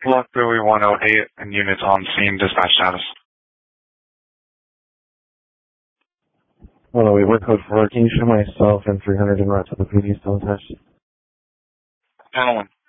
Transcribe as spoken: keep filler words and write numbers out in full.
Block Buoy one oh eight and units on scene, dispatch status. one oh eight, with code four. Can you show myself and three hundred en route to the previous still attached? Gentlemen.